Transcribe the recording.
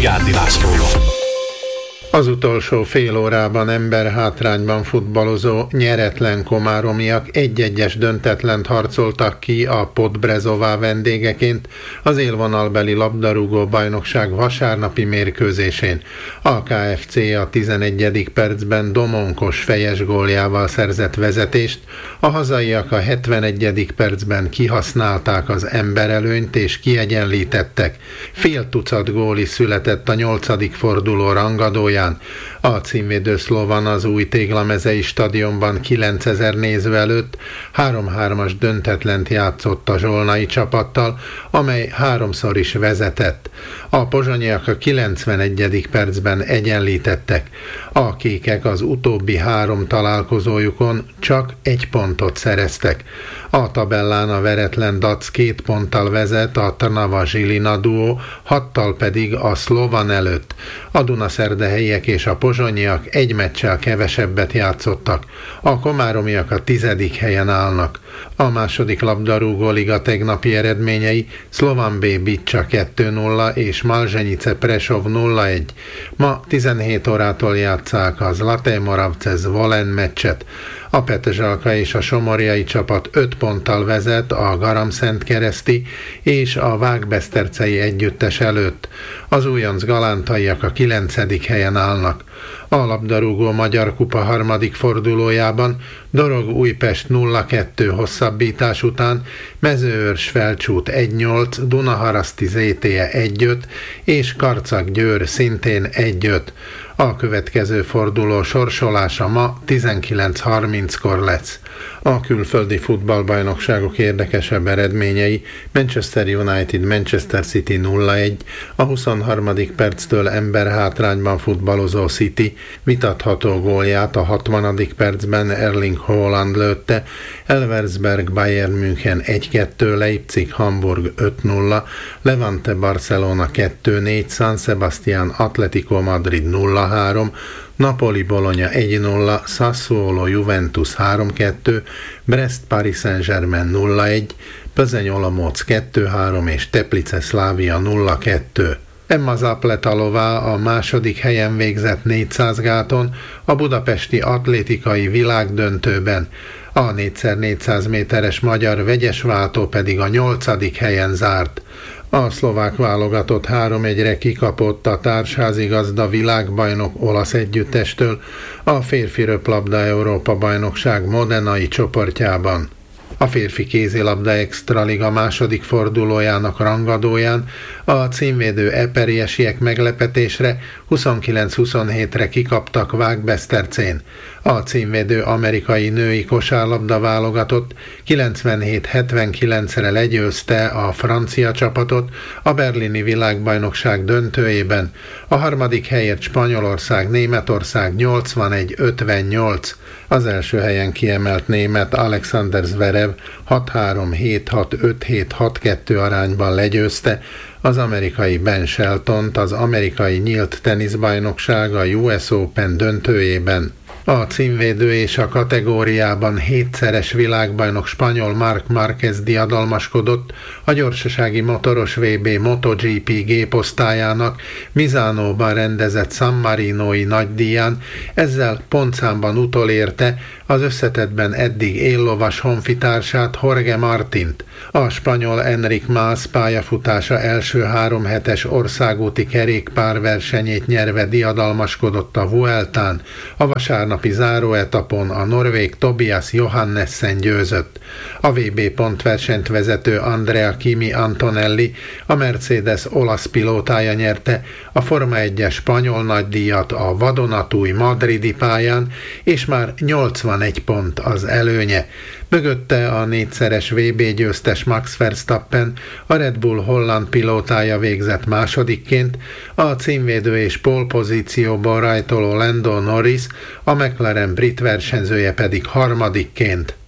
Vigándi Lászlóval. Az utolsó fél órában emberhátrányban futballozó nyeretlen komáromiak egy-egyes döntetlent harcoltak ki a Podbrezová vendégeként az élvonalbeli labdarúgó bajnokság vasárnapi mérkőzésén. A KFC a 11. percben Domonkos fejes góljával szerzett vezetést, a hazaiak a 71. percben kihasználták az emberelőnyt és kiegyenlítettek. Fél tucat gól is született a 8. forduló rangadóján. A címvédő Szlovan az új Téglamezei stadionban 9000 néző előtt 3-3-as döntetlent játszott a zsolnai csapattal, amely háromszor is vezetett. A pozsonyiak a 91. percben egyenlítettek. A kékek az utóbbi 3 találkozójukon csak 1 pontot szereztek. A tabellán a veretlen Dac 2 ponttal vezet, a Trnava-Žilina duó 6-tal pedig a Szlovan előtt. A dunaszerdahelyiek és a pozsonyiak egy meccsel kevesebbet játszottak. A komáromiak a 10. helyen állnak. A második labdarúgó liga tegnapi eredményei: Slovan B Bicsa 2-0 és Malzenice Prešov 0-1. Ma 17 órától játsszák a Zlaté Moravce Zvolen meccset. A Petržalka és a somorjai csapat 5 ponttal vezet a Garamszentkereszti és a Vágbesztercei együttes előtt. Az újonc galántaiak a 9. helyen állnak. A labdarúgó Magyar Kupa harmadik fordulójában Dorog Újpest 0-2 hosszabbítás után, Mezőőrs Felcsút 1-8, Dunaharaszti ZTE 1-5 és Karcag Győr szintén 1-5. A következő forduló sorsolása ma 19:30-kor lesz. A külföldi futballbajnokságok érdekesebb eredményei: Manchester United Manchester City 0-1, a 23. perctől emberhátrányban futballozó City vitatható gólját a 60. percben Erling Haaland lőtte, Elversberg Bayern München 1-2, Leipzig Hamburg 5-0, Levante Barcelona 2-4, San Sebastián Atletico Madrid 0-3, Napoli Bologna 1-0, Sassuolo Juventus 3-2, Brest Paris Saint-Germain 0-1, Plzeň Olomouc 2-3 és Teplice Slavia 0-2. Emma Zapletalová a második helyen végzett 400 gáton, a budapesti atlétikai világdöntőben. A 4x400 méteres magyar vegyesváltó pedig a 8. helyen zárt. A szlovák válogatott 3-1-re kikapott a társházigazda világbajnok olasz együttestől a férfi röplabda Európa-bajnokság modenai csoportjában. A férfi kézilabda extraliga második fordulójának rangadóján a címvédő eperiesiek meglepetésre 29-27-re kikaptak Vágbesztercén. A címvédő amerikai női kosárlabda válogatott 97-79-re legyőzte a francia csapatot a berlini világbajnokság döntőjében. A harmadik helyért Spanyolország Németország 81-58. Az első helyen kiemelt német Alexander Zverev 6-3, 7-6, 5-7, 6-2 arányban legyőzte az amerikai Ben Sheltont az amerikai nyílt teniszbajnokság a US Open döntőjében. A címvédő és a kategóriában 7-szeres világbajnok spanyol Marc Márquez diadalmaskodott a gyorsasági motoros VB MotoGP géposztályának Misánóban rendezett San Marinói nagydíján, ezzel pontszámban utolérte az összetettben eddig éllovas honfitársát Jorge Martint. A spanyol Enric Mas pályafutása első 3 hetes országúti kerékpárversenyét nyerve diadalmaskodott a Vueltán, a vasárnapi záróetapon a norvég Tobias Johannessen győzött. A VB pontversenyt vezető Andrea Kimi Antonelli, a Mercedes olasz pilótája nyerte a Forma 1-es spanyol nagydíjat a vadonatúj madridi pályán, és már 81 pont az előnye. Mögötte a 4-szeres VB győztes Max Verstappen, a Red Bull holland pilótája végzett másodikként, a címvédő és pole-pozícióban rajtoló Lando Norris, a McLaren brit versenyzője pedig harmadikként.